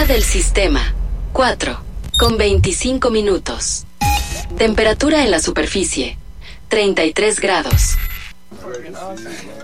Hora del sistema, 4:25. Temperatura en la superficie, 33 grados.